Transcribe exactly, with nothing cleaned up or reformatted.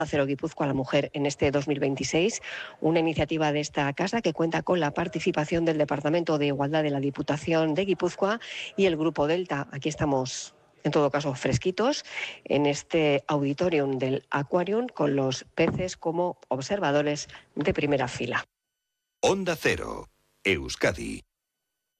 Cero Guipúzcoa a la mujer en este dos mil veintiséis, una iniciativa de esta casa que cuenta con la participación del Departamento de Igualdad de la Diputación de Guipúzcoa y el Grupo Delta. Aquí estamos, en todo caso, fresquitos en este auditorium del Aquarium con los peces como observadores de primera fila. Onda Cero, Euskadi.